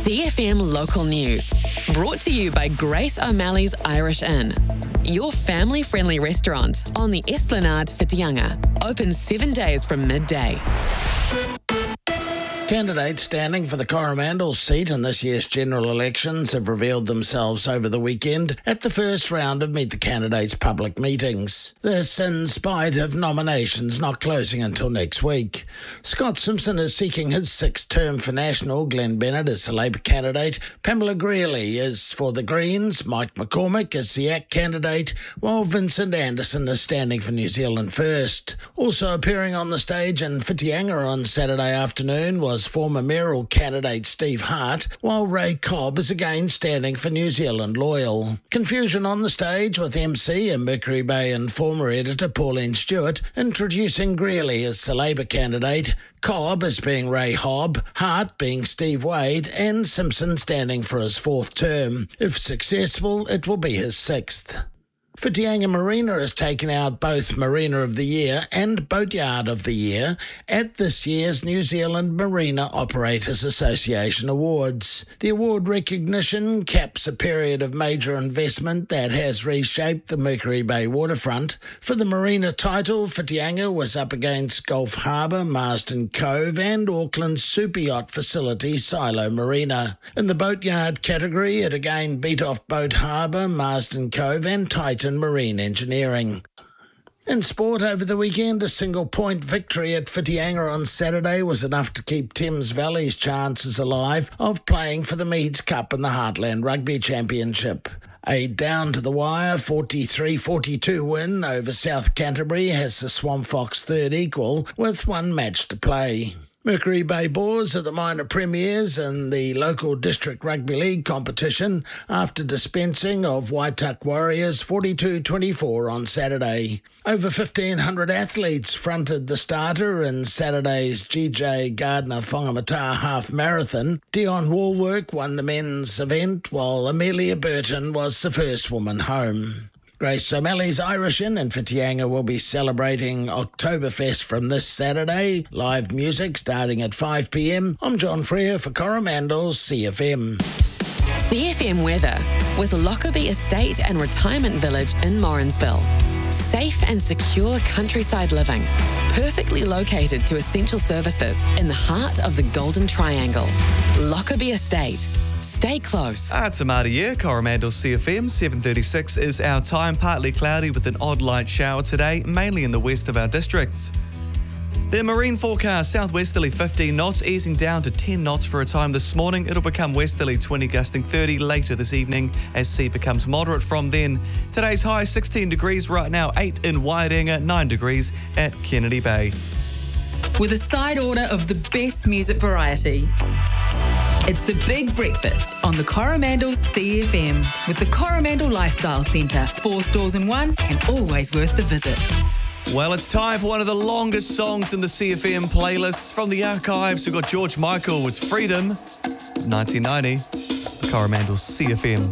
CFM Local News. Brought to you by Grace O'Malley's Irish Inn. Your family-friendly restaurant on the Esplanade Whitianga. Open 7 days from midday. Candidates standing for the Coromandel seat in this year's general elections have revealed themselves over the weekend at the first round of Meet the Candidates public meetings. This in spite of nominations not closing until next week. Scott Simpson is seeking his sixth term for National. Glenn Bennett is the Labour candidate. Pamela Greeley is for the Greens. Mike McCormick is the ACT candidate, while Vincent Anderson is standing for New Zealand First. Also appearing on the stage in Whitianga on Saturday afternoon was former mayoral candidate Steve Hart, while Ray Cobb is again standing for New Zealand Loyal. Confusion on the stage with MC and Mercury Bay and former editor Pauline Stewart introducing Greeley as the Labour candidate, Cobb as being Ray Hobb, Hart being Steve Wade, and Simpson standing for his fourth term. If successful, it will be his sixth. Whitianga Marina has taken out both Marina of the Year and Boatyard of the Year at this year's New Zealand Marina Operators Association Awards. The award recognition caps a period of major investment that has reshaped the Mercury Bay waterfront. For the Marina title, Whitianga was up against Gulf Harbour, Marsden Cove and Auckland's super yacht facility Silo Marina. In the Boatyard category, it again beat off Boat Harbour, Marsden Cove and Titan Marine Engineering. In sport over the weekend, a single-point victory at Whitianga on Saturday was enough to keep Thames Valley's chances alive of playing for the Meads Cup in the Heartland Rugby Championship. A down-to-the-wire 43-42 win over South Canterbury has the Swamp Fox third equal with one match to play. Mercury Bay Boars are the minor premiers in the local district rugby league competition after dispensing of Waituck Warriors 42-24 on Saturday. Over 1,500 athletes fronted the starter in Saturday's GJ Gardner Whangamata Half Marathon. Dion Woolwork won the men's event, while Amelia Burton was the first woman home. Grace O'Malley's Irish Inn in Whitianga will be celebrating Oktoberfest from this Saturday. Live music starting at 5 p.m. I'm John Freer for Coromandel's CFM. CFM weather with Lockerbie Estate and Retirement Village in Morrinsville. Safe and secure countryside living, perfectly located to essential services in the heart of the Golden Triangle. Lockerbie Estate. Stay close. It's Amada here, Coromandel CFM. 7:36 is our time. Partly cloudy with an odd light shower today, mainly in the west of our districts. The marine forecast, southwesterly 15 knots, easing down to 10 knots for a time this morning. It'll become westerly 20 gusting 30 later this evening as sea becomes moderate from then. Today's high 16 degrees right now, 8 in Waidenga, 9 degrees at Kennedy Bay. With a side order of the best music variety. It's the Big Breakfast on the Coromandel CFM with the Coromandel Lifestyle Centre. 4 stores in one and always worth the visit. Well, it's time for one of the longest songs in the CFM playlists. From the archives, we've got George Michael with Freedom, 1990, Coromandel CFM.